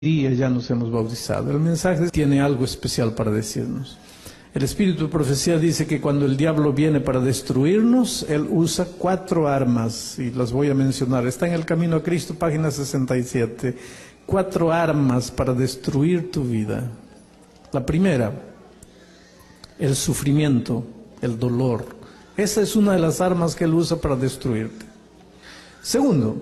día ya nos hemos bautizado. El mensaje tiene algo especial para decirnos. El espíritu de profecía dice que cuando el diablo viene para destruirnos, él usa 4 armas, y las voy a mencionar. Está en El Camino a Cristo, página 67. 4 armas para destruir tu vida. La primera, el sufrimiento, el dolor. Esa es una de las armas que él usa para destruirte. Segundo,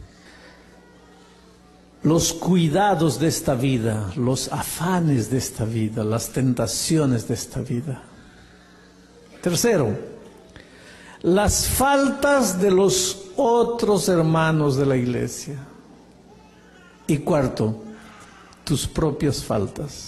los cuidados de esta vida, los afanes de esta vida, las tentaciones de esta vida. Tercero, las faltas de los otros hermanos de la iglesia. Y cuarto, tus propias faltas.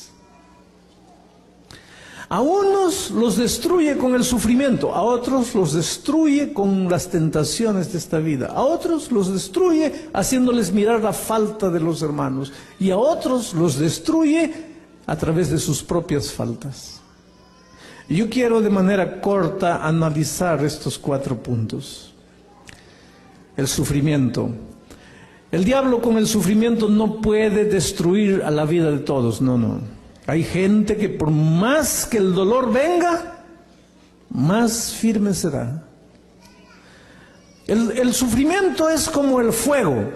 A unos los destruye con el sufrimiento, a otros los destruye con las tentaciones de esta vida, a otros los destruye haciéndoles mirar la falta de los hermanos, y a otros los destruye a través de sus propias faltas. Y yo quiero de manera corta analizar estos 4 puntos. El sufrimiento. El diablo con el sufrimiento no puede destruir a la vida de todos, no. Hay gente que por más que el dolor venga, más firme será. El sufrimiento es como el fuego.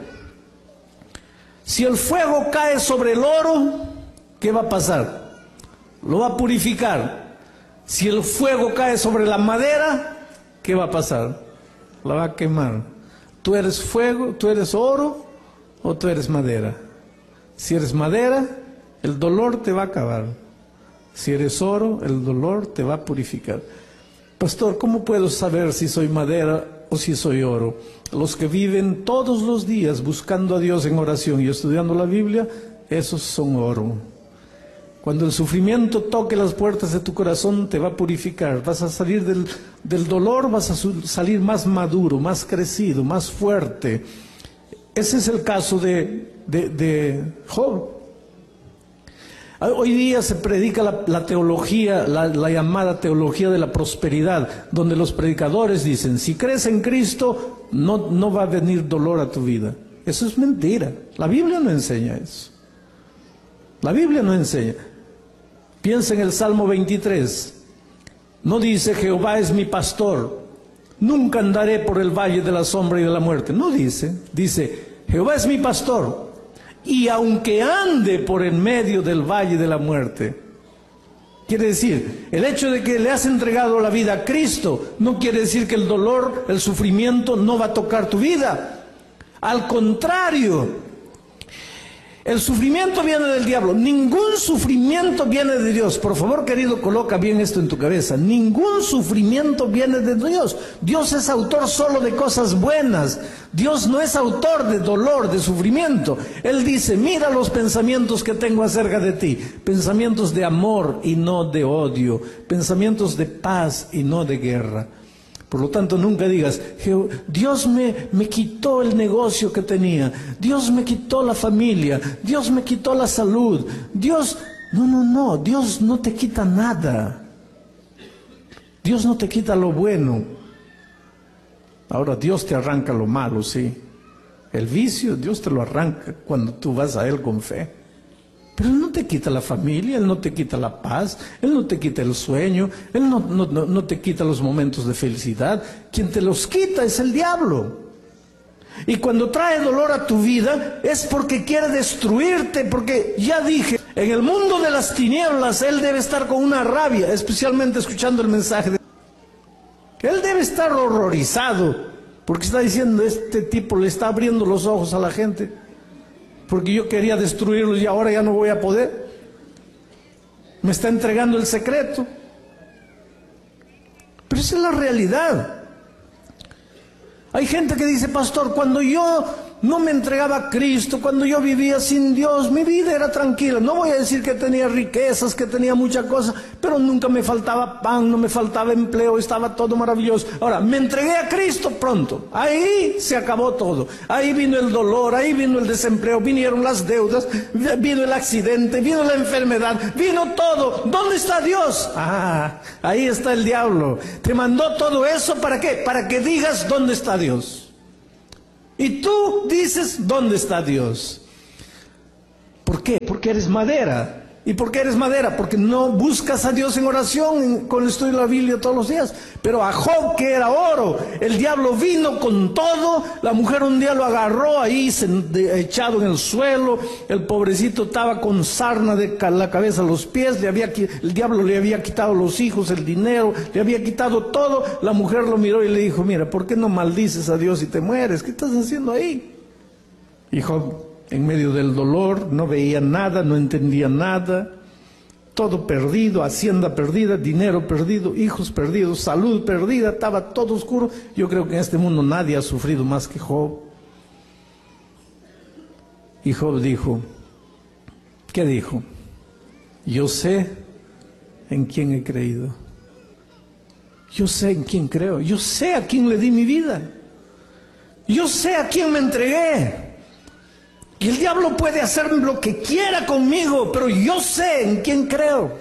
Si el fuego cae sobre el oro, ¿qué va a pasar? Lo va a purificar. Si el fuego cae sobre la madera, ¿qué va a pasar? La va a quemar. ¿Tú eres fuego, tú eres oro o tú eres madera? Si eres madera, el dolor te va a acabar. Si eres oro, el dolor te va a purificar. Pastor, ¿cómo puedo saber si soy madera o si soy oro? Los que viven todos los días buscando a Dios en oración y estudiando la Biblia, esos son oro. Cuando el sufrimiento toque las puertas de tu corazón, te va a purificar. Vas a salir del dolor, vas a salir más maduro, más crecido, más fuerte. Ese es el caso de Job. Hoy día se predica la teología, la llamada teología de la prosperidad, donde los predicadores dicen, si crees en Cristo, no va a venir dolor a tu vida. Eso es mentira. La Biblia no enseña eso. La Biblia no enseña. Piensa en el Salmo 23. No dice, Jehová es mi pastor, nunca andaré por el valle de la sombra y de la muerte. No dice, dice, Jehová es mi pastor. Y aunque ande por en medio del valle de la muerte, quiere decir, el hecho de que le has entregado la vida a Cristo, no quiere decir que el dolor, el sufrimiento no va a tocar tu vida. Al contrario, el sufrimiento viene del diablo. Ningún sufrimiento viene de Dios. Por favor, querido, coloca bien esto en tu cabeza. Ningún sufrimiento viene de Dios. Dios es autor solo de cosas buenas. Dios no es autor de dolor, de sufrimiento. Él dice, mira los pensamientos que tengo acerca de ti. Pensamientos de amor y no de odio. Pensamientos de paz y no de guerra. Por lo tanto, nunca digas, Dios me quitó el negocio que tenía, Dios me quitó la familia, Dios me quitó la salud, Dios... No, Dios no te quita nada. Dios no te quita lo bueno. Ahora, Dios te arranca lo malo, sí. El vicio, Dios te lo arranca cuando tú vas a Él con fe. Pero Él no te quita la familia, Él no te quita la paz, Él no te quita el sueño, Él no te quita los momentos de felicidad. Quien te los quita es el diablo. Y cuando trae dolor a tu vida es porque quiere destruirte, porque ya dije, en el mundo de las tinieblas Él debe estar con una rabia, especialmente escuchando el mensaje. Él debe estar horrorizado, porque está diciendo, este tipo le está abriendo los ojos a la gente. Porque yo quería destruirlos y ahora ya no voy a poder. Me está entregando el secreto. Pero esa es la realidad. Hay gente que dice, pastor, cuando yo no me entregaba a Cristo, cuando yo vivía sin Dios, mi vida era tranquila. No voy a decir que tenía riquezas, que tenía muchas cosas, pero nunca me faltaba pan, no me faltaba empleo, estaba todo maravilloso. Ahora, me entregué a Cristo pronto. Ahí se acabó todo. Ahí vino el dolor, ahí vino el desempleo, vinieron las deudas, vino el accidente, vino la enfermedad, vino todo. ¿Dónde está Dios? Ah, ahí está el diablo. Te mandó todo eso, ¿para qué? Para que digas dónde está Dios. Y tú dices, ¿dónde está Dios? ¿Por qué? Porque eres madera. ¿Y por qué eres madera? Porque no buscas a Dios en oración, con el estudio de la Biblia todos los días. Pero a Job, que era oro, el diablo vino con todo. La mujer un día lo agarró ahí, echado en el suelo. El pobrecito estaba con sarna de la cabeza a los pies. El diablo le había quitado los hijos, el dinero, le había quitado todo. La mujer lo miró y le dijo: mira, ¿por qué no maldices a Dios y te mueres? ¿Qué estás haciendo ahí? Y Job, en medio del dolor, no veía nada, no entendía nada, todo perdido, hacienda perdida, dinero perdido, hijos perdidos, salud perdida, estaba todo oscuro. Yo creo que en este mundo nadie ha sufrido más que Job. Y Job dijo, ¿qué dijo? Yo sé en quién he creído. Yo sé en quién creo. Yo sé a quién le di mi vida. Yo sé a quién me entregué. Y el diablo puede hacer lo que quiera conmigo, pero yo sé en quién creo.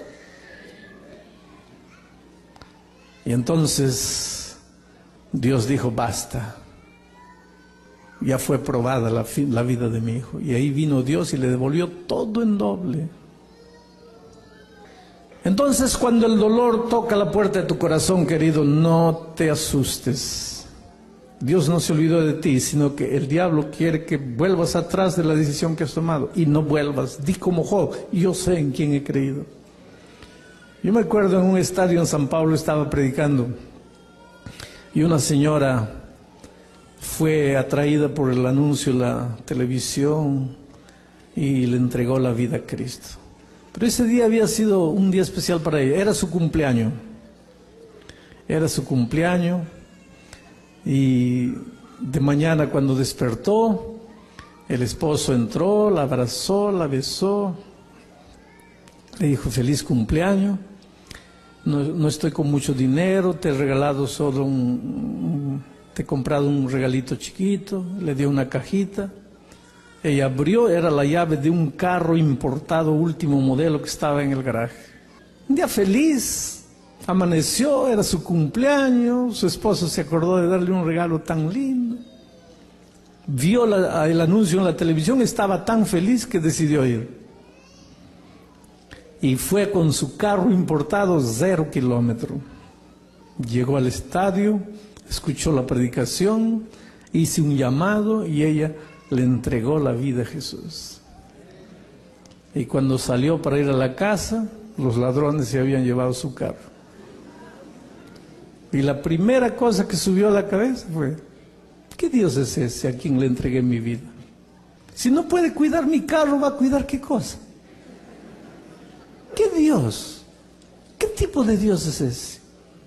Y entonces Dios dijo, basta. Ya fue probada la vida de mi hijo. Y ahí vino Dios y le devolvió todo en doble. Entonces, cuando el dolor toca la puerta de tu corazón, querido, no te asustes. Dios no se olvidó de ti, sino que el diablo quiere que vuelvas atrás de la decisión que has tomado. Y no vuelvas. Di como Job, yo sé en quién he creído. Yo me acuerdo en un estadio en San Pablo, estaba predicando. Y una señora fue atraída por el anuncio de la televisión y le entregó la vida a Cristo. Pero ese día había sido un día especial para ella. Era su cumpleaños. Era su cumpleaños. Y de mañana, cuando despertó, el esposo entró, la abrazó, la besó, le dijo feliz cumpleaños, no estoy con mucho dinero, te he regalado solo te he comprado un regalito chiquito, le dio una cajita. Ella abrió, era la llave de un carro importado, último modelo, que estaba en el garaje. Un día feliz. Amaneció, era su cumpleaños, su esposo se acordó de darle un regalo tan lindo. Vio el anuncio en la televisión, estaba tan feliz que decidió ir. Y fue con su carro importado 0 kilómetros. Llegó al estadio, escuchó la predicación, hizo un llamado y ella le entregó la vida a Jesús. Y cuando salió para ir a la casa, los ladrones se habían llevado su carro. Y la primera cosa que subió a la cabeza fue, ¿qué Dios es ese a quien le entregué mi vida? Si no puede cuidar mi carro, ¿va a cuidar qué cosa? ¿Qué Dios? ¿Qué tipo de Dios es ese?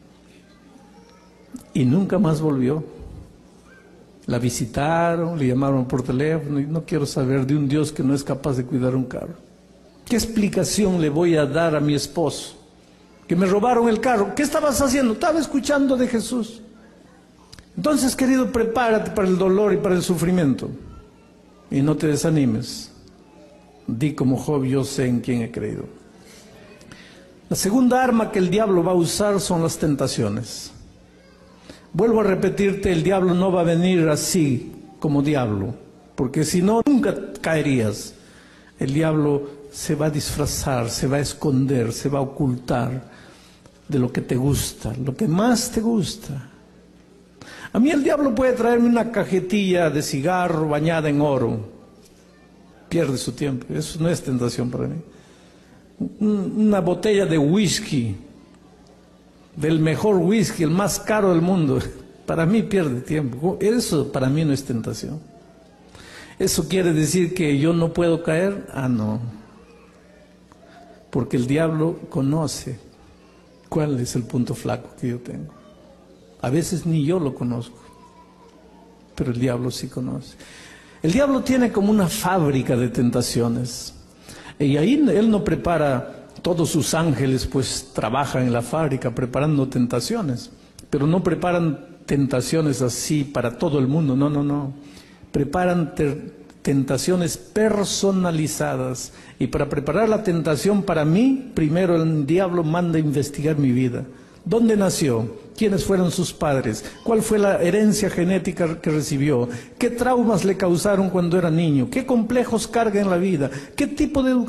Y nunca más volvió. La visitaron, le llamaron por teléfono y no quiero saber de un Dios que no es capaz de cuidar un carro. ¿Qué explicación le voy a dar a mi esposo? Que me robaron el carro. ¿Qué estabas haciendo? Estaba escuchando de Jesús. Entonces, querido, prepárate para el dolor y para el sufrimiento. Y no te desanimes. Di como Job, yo sé en quién he creído. La segunda arma que el diablo va a usar son las tentaciones. Vuelvo a repetirte, el diablo no va a venir así como diablo, porque si no, nunca caerías. El diablo se va a disfrazar, se va a esconder, se va a ocultar de lo que te gusta, lo que más te gusta. A mí el diablo puede traerme una cajetilla de cigarro bañada en oro. Pierde su tiempo, eso no es tentación para mí. Una botella de whisky, del mejor whisky, el más caro del mundo, para mí pierde tiempo. Eso para mí no es tentación. ¿Eso quiere decir que yo no puedo caer? Ah, no. Porque el diablo conoce cuál es el punto flaco que yo tengo. A veces ni yo lo conozco, pero el diablo sí conoce. El diablo tiene como una fábrica de tentaciones. Y ahí él no prepara, todos sus ángeles pues trabajan en la fábrica preparando tentaciones, pero no preparan tentaciones así para todo el mundo, no. Preparan tentaciones personalizadas. Y para preparar la tentación para mí, primero el diablo manda a investigar mi vida. ¿Dónde nació? ¿Quiénes fueron sus padres? ¿Cuál fue la herencia genética que recibió? ¿Qué traumas le causaron cuando era niño? ¿Qué complejos carga en la vida? ¿Qué tipo de educación